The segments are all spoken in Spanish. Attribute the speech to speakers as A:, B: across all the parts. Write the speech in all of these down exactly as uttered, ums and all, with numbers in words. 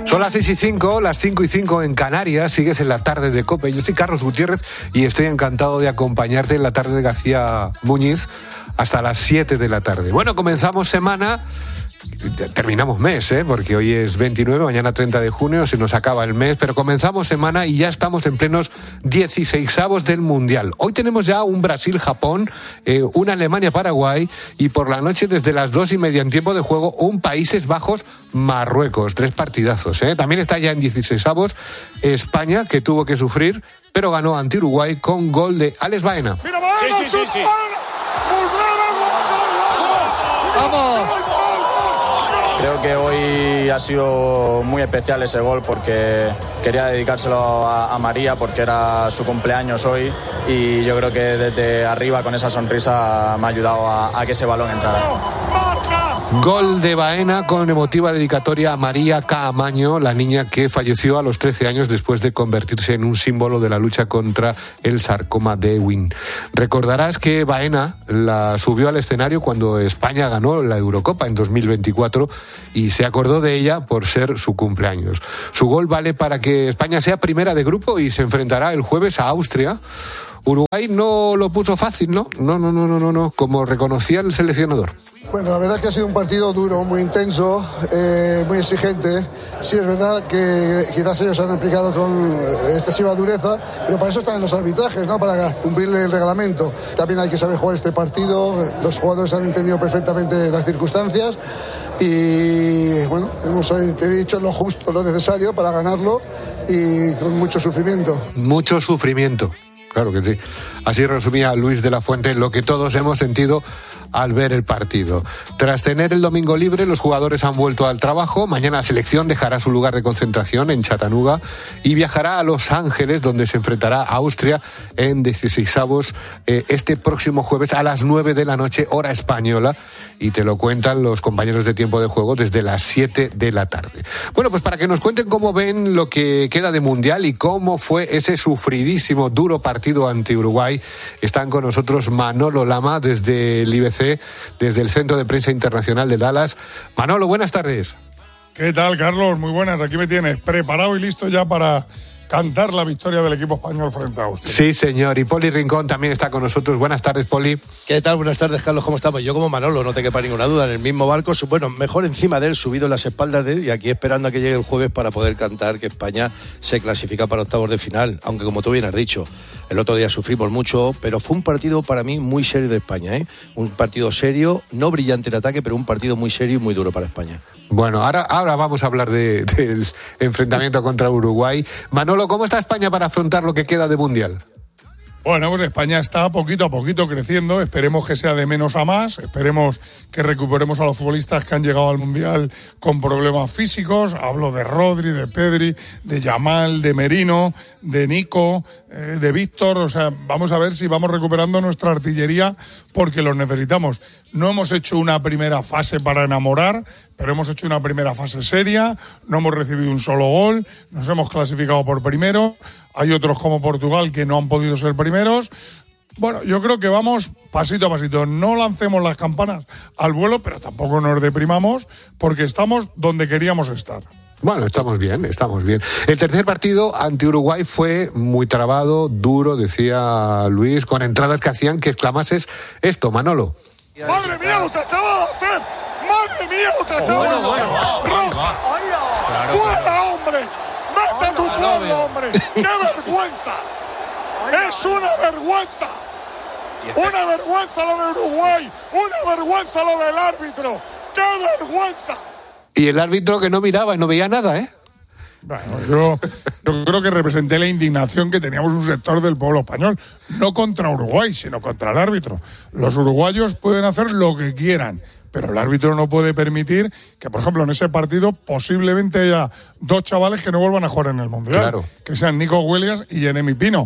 A: Son las seis y cinco, las cinco y cinco en Canarias, sigues en la tarde de COPE. Yo soy Carlos Gutiérrez y estoy encantado de acompañarte en la tarde de García Muñiz hasta las siete de la tarde. Bueno, comenzamos semana, terminamos mes, ¿eh? Porque hoy es veintinueve, mañana treinta de junio, se nos acaba el mes, pero comenzamos semana y ya estamos en plenos dieciseisavos del Mundial. Hoy tenemos ya un Brasil-Japón, eh, un Alemania-Paraguay y por la noche desde las dos y media en tiempo de juego un Países Bajos-Marruecos. Tres partidazos, ¿eh? También está ya en dieciseisavos España, que tuvo que sufrir, pero ganó ante Uruguay con gol de Alex Baena.
B: Mira, Baena, sí, sí, sí, sí. ¡Vamos!
C: Creo que hoy ha sido muy especial ese gol porque quería dedicárselo a, a María porque era su cumpleaños hoy y yo creo que desde arriba con esa sonrisa me ha ayudado a, a que ese balón entrara.
A: Gol de Baena con emotiva dedicatoria a María Caamaño, la niña que falleció a los trece años después de convertirse en un símbolo de la lucha contra el sarcoma de Ewing. Recordarás que Baena la subió al escenario cuando España ganó la Eurocopa en dos mil veinticuatro y se acordó de ella por ser su cumpleaños. Su gol vale para que España sea primera de grupo y se enfrentará el jueves a Austria. Uruguay no lo puso fácil, ¿no? No, no, no, no, no, no, como reconocía el seleccionador.
D: Bueno, la verdad que ha sido un partido duro, muy intenso, eh, muy exigente. Sí, es verdad que quizás ellos han aplicado con excesiva dureza, pero para eso están en los arbitrajes, ¿no? Para cumplir el reglamento. También hay que saber jugar este partido. Los jugadores han entendido perfectamente las circunstancias y, bueno, hemos hecho lo justo, lo necesario para ganarlo y con mucho sufrimiento.
A: Mucho sufrimiento. Claro que sí. Así resumía Luis de la Fuente lo que todos hemos sentido al ver el partido. Tras tener el domingo libre, los jugadores han vuelto al trabajo. Mañana la selección dejará su lugar de concentración en Chattanooga y viajará a Los Ángeles, donde se enfrentará a Austria en dieciseisavos eh, este próximo jueves a las nueve de la noche, hora española. Y te lo cuentan los compañeros de tiempo de juego desde las siete de la tarde. Bueno, pues para que nos cuenten cómo ven lo que queda de Mundial y cómo fue ese sufridísimo, duro partido ante Uruguay, están con nosotros Manolo Lama desde el I B C, desde el Centro de Prensa Internacional de Dallas. Manolo, buenas tardes.
B: ¿Qué tal, Carlos? Muy buenas, aquí me tienes preparado y listo ya para cantar la victoria del equipo español frente a Austria.
A: Sí, señor, y Poli Rincón también está con nosotros. Buenas tardes, Poli.
E: ¿Qué tal? Buenas tardes, Carlos, ¿cómo estamos? Yo como Manolo, no te quepa ninguna duda, en el mismo barco, bueno, mejor encima de él, subido en las espaldas de él, y aquí esperando a que llegue el jueves para poder cantar que España se clasifica para octavos de final, aunque como tú bien has dicho, el otro día sufrimos mucho, pero fue un partido para mí muy serio de España, ¿eh? Un partido serio, no brillante en ataque, pero un partido muy serio y muy duro para España.
A: Bueno, ahora, ahora vamos a hablar de, del enfrentamiento contra Uruguay. Manolo, ¿cómo está España para afrontar lo que queda de Mundial?
B: Bueno, pues España está poquito a poquito creciendo, esperemos que sea de menos a más, esperemos que recuperemos a los futbolistas que han llegado al Mundial con problemas físicos, hablo de Rodri, de Pedri, de Yamal, de Merino, de Nico, eh, de Víctor, o sea, vamos a ver si vamos recuperando nuestra artillería porque los necesitamos. No hemos hecho una primera fase para enamorar, pero hemos hecho una primera fase seria, no hemos recibido un solo gol, nos hemos clasificado por primero, hay otros como Portugal que no han podido ser primeros. Bueno, yo creo que vamos pasito a pasito, no lancemos las campanas al vuelo, pero tampoco nos deprimamos porque estamos donde queríamos estar.
A: Bueno, estamos bien, estamos bien. El tercer partido ante Uruguay fue muy trabado, duro, decía Luis, con entradas que hacían que exclamases esto, Manolo.
B: ¡Madre mía lo que acaba de hacer! ¡Madre mía lo que acaba de hacer! ¡Roja! ¡Fuera, hombre! ¡Mete tu pueblo, hombre! ¡Qué vergüenza! ¡Es una vergüenza! ¡Una vergüenza lo de Uruguay! ¡Una vergüenza lo del árbitro! ¡Qué vergüenza!
A: Y el árbitro que no miraba y no veía nada, ¿eh?
B: Bueno, yo, yo creo que representé la indignación que teníamos un sector del pueblo español, no contra Uruguay, sino contra el árbitro. Los uruguayos pueden hacer lo que quieran, pero el árbitro no puede permitir que, por ejemplo, en ese partido posiblemente haya dos chavales que no vuelvan a jugar en el Mundial,
A: claro,
B: que sean Nico Williams y Jeremy Pino.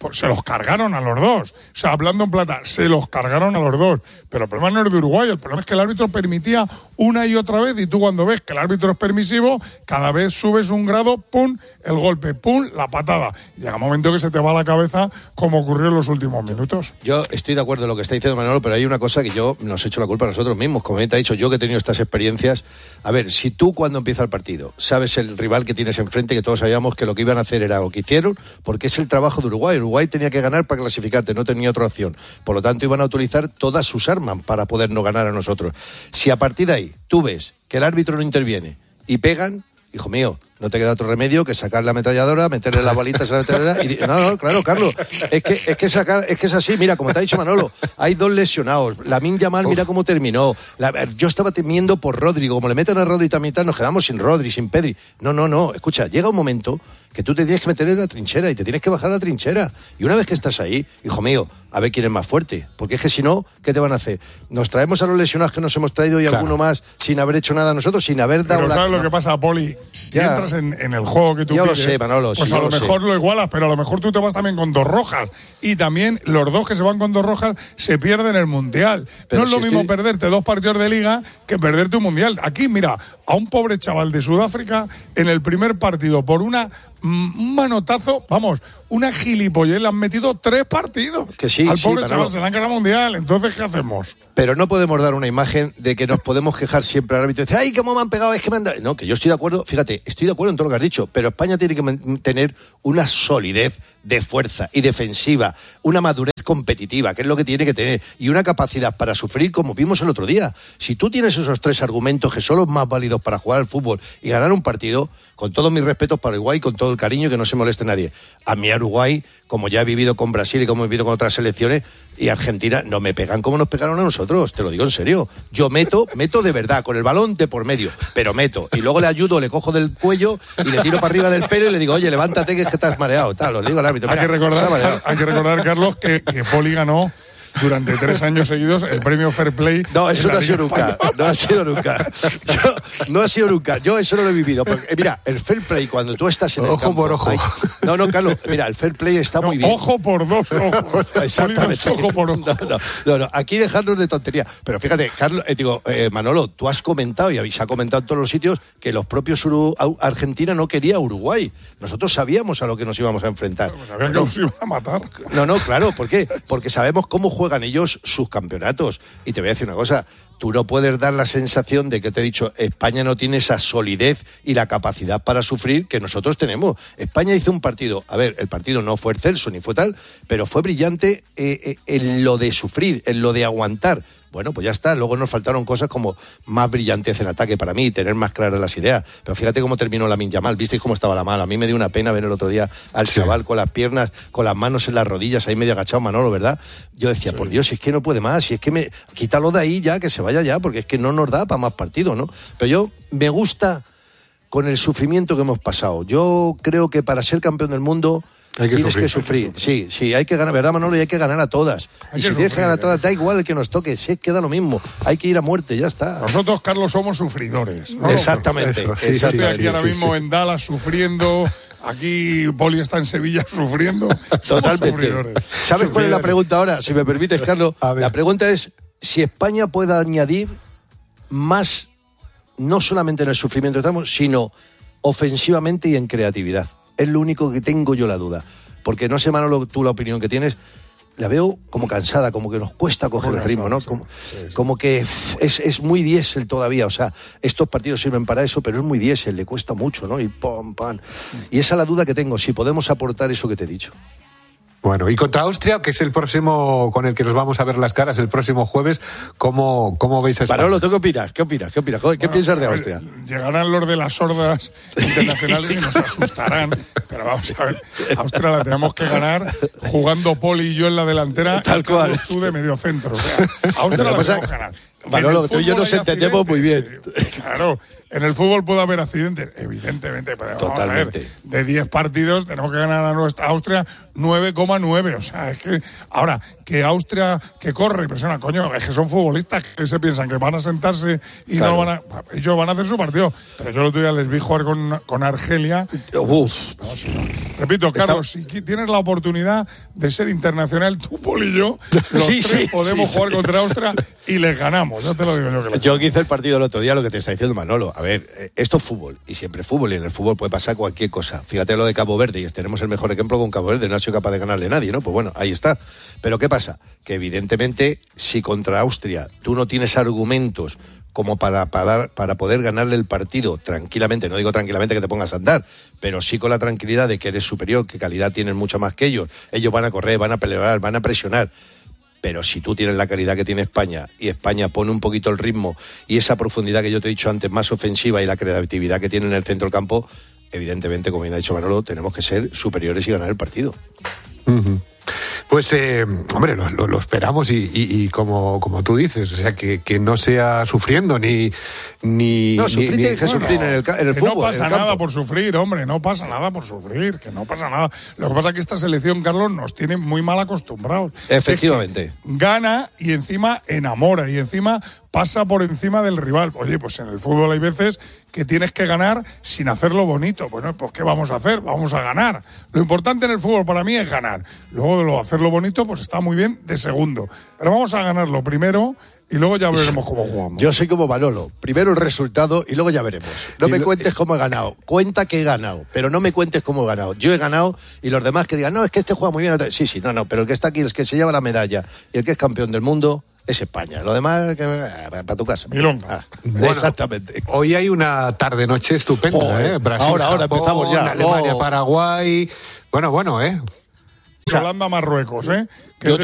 B: pues se los cargaron a los dos. O sea, hablando en plata, se los cargaron a los dos. Pero el problema no es de Uruguay, el problema es que el árbitro permitía una y otra vez, y tú cuando ves que el árbitro es permisivo, cada vez subes un grado, pum, el golpe, pum, la patada. Y llega un momento que se te va a la cabeza, como ocurrió en los últimos minutos.
E: Yo estoy de acuerdo en lo que está diciendo Manolo, pero hay una cosa que yo nos he hecho la culpa a nosotros mismos. Como te ha dicho, yo que he tenido estas experiencias, a ver, si tú cuando empieza el partido sabes el rival que tienes enfrente, que todos sabíamos que lo que iban a hacer era lo que hicieron, porque es el trabajo de Uruguay. Uruguay tenía que ganar para clasificarte, no tenía otra opción. Por lo tanto, iban a utilizar todas sus armas para podernos ganar a nosotros. Si a partir de ahí tú ves que el árbitro no interviene y pegan, hijo mío, no te queda otro remedio que sacar la ametralladora, meterle las balitas a la ametralladora y... No, no, claro, Carlos, es que, es que sacar, es que es así, mira, como te ha dicho Manolo, hay dos lesionados, Lamine Yamal, mira cómo terminó, la, yo estaba temiendo por Rodrigo, como le meten a Rodri también, nos quedamos sin Rodri, sin Pedri, no, no, no, escucha, llega un momento que tú te tienes que meter en la trinchera y te tienes que bajar a la trinchera, y una vez que estás ahí, hijo mío, a ver quién es más fuerte, porque es que si no, ¿qué te van a hacer? Nos traemos a los lesionados que nos hemos traído y claro, alguno más sin haber hecho nada nosotros, sin haber dado...
B: Pero
E: la...
B: ¿sabes lo que pasa, Poli? Si
E: ya. entras
B: en, en el juego que tú
E: yo
B: pides,
E: lo sé, Manolo,
B: pues
E: sí,
B: a lo,
E: lo
B: mejor
E: sé.
B: lo igualas, pero a lo mejor tú te vas también con dos rojas, y también los dos que se van con dos rojas se pierden el Mundial.
E: Pero
B: no es
E: si
B: lo mismo
E: estoy...
B: perderte dos partidos de Liga que perderte un Mundial. Aquí, mira, a un pobre chaval de Sudáfrica en el primer partido por una un manotazo, vamos, una gilipollez, le han metido tres partidos.
E: Que sí,
B: al
E: sí,
B: pobre chaval
E: Manolo.
B: se le han ganado Mundial, entonces ¿qué hacemos?
E: Pero no podemos dar una imagen de que nos podemos quejar siempre al árbitro y decir, ay, cómo me han pegado, es que me han dado... No, que yo estoy de acuerdo, fíjate, estoy de acuerdo en todo lo que has dicho, pero España tiene que tener una solidez de fuerza y defensiva, una madurez competitiva, que es lo que tiene que tener, y una capacidad para sufrir, como vimos el otro día. Si tú tienes esos tres argumentos que son los más válidos para jugar al fútbol y ganar un partido, con todos mis respetos para Uruguay, con todo el cariño, que no se moleste nadie. A mí a Uruguay, como ya he vivido con Brasil y como he vivido con otras selecciones, y Argentina, no me pegan como nos pegaron a nosotros, te lo digo en serio. Yo meto, meto de verdad, con el balón de por medio, pero meto. Y luego le ayudo, le cojo del cuello y le tiro para arriba del pelo y le digo, oye, levántate que es que estás mareado. Tal, lo digo al árbitro.
B: Hay que recordar, hay que recordar, Carlos, que, que Poli ganó durante tres años seguidos el premio Fair Play.
E: No, eso no ha sido nunca. Española. No ha sido nunca. Yo, no ha sido nunca. Yo eso no lo he vivido. Porque, eh, mira, el Fair Play, cuando tú estás en el
A: ojo
E: campo,
A: por ojo.
E: Hay, no, no, Carlos, mira, el Fair Play está
B: no,
E: muy bien.
B: Ojo por dos ojos.
E: Exactamente.
B: Ojo por ojo.
E: No, no, no, no, aquí dejarnos de tontería. Pero fíjate, Carlos, eh, digo, eh, Manolo, tú has comentado y se ha comentado en todos los sitios que los propios Uru, Argentina no quería a Uruguay. Nosotros sabíamos a lo que nos íbamos a enfrentar.
B: Pues sabían que nos iban a matar.
E: No, no, claro, ¿por qué? Porque sabemos cómo juegan ellos sus campeonatos. Y te voy a decir una cosa, tú no puedes dar la sensación de que te he dicho, España no tiene esa solidez y la capacidad para sufrir que nosotros tenemos. España hizo un partido, a ver, el partido no fue excelso ni fue tal, pero fue brillante eh, eh, en lo de sufrir, en lo de aguantar. Bueno, pues ya está. Luego nos faltaron cosas como más brillantez en ataque para mí, tener más claras las ideas. Pero fíjate cómo terminó Lamine Yamal. ¿Visteis cómo estaba la mano? A mí me dio una pena ver el otro día al sí. chaval con las piernas, con las manos en las rodillas, ahí medio agachado, Manolo, ¿verdad? Yo decía, sí. por Dios, si es que no puede más, si es que me... quítalo de ahí ya, que se vaya ya, porque es que no nos da para más partidos, ¿no? Pero yo me gusta con el sufrimiento que hemos pasado. Yo creo que para ser campeón del mundo...
A: Hay que
E: tienes
A: sufrir,
E: que sufrir,
A: hay que sufrir.
E: sí, sí, hay que ganar, ¿verdad, Manolo? Y hay que ganar a todas.
B: Hay
E: y
B: que
E: si tienes
B: sufrir,
E: que ganar a todas,
B: ¿eh?
E: da igual el que nos toque, si es que da lo mismo. Hay que ir a muerte, ya está.
B: Nosotros, Carlos, somos sufridores, ¿no?
E: Exactamente.
A: Eso, sí,
B: Yo estoy
A: sí,
B: aquí
A: sí,
B: ahora
A: sí,
B: mismo
A: sí.
B: en Dallas sufriendo, aquí Poli está en Sevilla sufriendo.
E: Totalmente.
B: Sufridores.
E: ¿Sabes cuál es la pregunta ahora? Si me permites, Carlos. La pregunta es si España puede añadir más, no solamente en el sufrimiento que estamos, sino ofensivamente y en creatividad. Es lo único que tengo yo la duda. Porque no sé, Manolo, tú la opinión que tienes, la veo como cansada, como que nos cuesta coger
B: Muy
E: el ritmo, ¿no?
B: sí,
E: Como,
B: sí, sí.
E: como que es, es muy diésel todavía, o sea, estos partidos sirven para eso, pero es muy diésel, le cuesta mucho, ¿no? Y pam, pam. Y esa es la duda que tengo, si podemos aportar eso que te he dicho.
A: Bueno, y contra Austria, que es el próximo con el que nos vamos a ver las caras el próximo jueves, ¿cómo, cómo veis a España?
E: Manolo, ¿tú qué opinas? ¿Qué opinas? ¿Qué opinas? ¿Qué bueno, piensas de Austria?
B: Ver, llegarán los de las sordas internacionales y nos asustarán, pero vamos a ver, Austria la tenemos que ganar jugando Poli y yo en la delantera,
E: tal cual,
B: tú de medio centro, o sea, Austria la tenemos que ganar.
E: Manolo, tú y yo nos entendemos muy bien.
B: Sí, claro, en el fútbol puede haber accidentes, evidentemente, pero
E: Totalmente.
B: vamos a ver, de diez partidos tenemos que ganar a nuestra Austria nueve coma nueve, o sea, es que ahora que Austria que corre y presiona, coño, es que son futbolistas que se piensan que van a sentarse y
E: claro.
B: no van a, ellos van a hacer su partido, pero yo el otro día les vi jugar con, con Argelia.
E: Uf.
B: No, sí, no. Repito, Carlos, Está... si tienes la oportunidad de ser internacional, tú, Poli y yo, los
E: sí,
B: tres
E: sí,
B: podemos
E: sí,
B: jugar
E: sí.
B: contra Austria y les ganamos, no te lo digo yo. Que les
E: Yo que hice el partido el otro día, lo que te está diciendo Manolo, a ver, esto es fútbol, y siempre es fútbol, y en el fútbol puede pasar cualquier cosa. Fíjate lo de Cabo Verde, y tenemos el mejor ejemplo con Cabo Verde, no ha sido capaz de ganarle a nadie, ¿no? Pues bueno, ahí está. Pero ¿qué pasa? Que evidentemente, si contra Austria tú no tienes argumentos como para, para, para poder ganarle el partido tranquilamente, no digo tranquilamente que te pongas a andar, pero sí con la tranquilidad de que eres superior, que calidad tienes mucho más que ellos, ellos van a correr, van a pelear, van a presionar. Pero si tú tienes la calidad que tiene España y España pone un poquito el ritmo y esa profundidad que yo te he dicho antes, más ofensiva, y la creatividad que tiene en el centro del campo, evidentemente, como bien ha dicho Manolo, tenemos que ser superiores y ganar el partido.
A: Uh-huh. Pues, eh, hombre, lo, lo, lo esperamos y, y, y como, como tú dices, o sea, que, que no sea sufriendo ni... ni
E: no, sufrir
A: ni,
E: tienes que
A: bueno,
E: sufrir en el, en el
B: que
E: fútbol.
B: no pasa
E: en el
B: nada por sufrir, hombre, no pasa nada por sufrir, que no pasa nada. Lo que pasa es que esta selección, Carlos, nos tiene muy mal acostumbrados.
E: Efectivamente.
B: Es que gana y encima enamora y encima pasa por encima del rival. Oye, pues en el fútbol hay veces que tienes que ganar sin hacerlo bonito. Bueno, pues ¿qué vamos a hacer? Vamos a ganar. Lo importante en el fútbol para mí es ganar. Luego de lo hacerlo bonito, pues está muy bien de segundo. Pero vamos a ganarlo primero y luego ya veremos cómo jugamos.
E: Yo soy como Manolo. Primero el resultado y luego ya veremos. No me cuentes cómo he ganado. Cuenta que he ganado, pero no me cuentes cómo he ganado. Yo he ganado y los demás que digan, no, es que este juega muy bien. Sí, sí, no, no, pero el que está aquí es que se lleva la medalla y el que es campeón del mundo es España. Lo demás, que, para tu casa.
B: Milonga.
E: Ah,
A: bueno,
E: exactamente.
A: Hoy hay una tarde-noche estupenda,
E: oh,
A: ¿eh? Brasil,
E: ahora, ahora
A: Japón,
E: empezamos ya.
A: Alemania,
E: oh.
A: Paraguay. Bueno, bueno, ¿eh?
B: Holanda, Marruecos, ¿eh? Que
E: Yo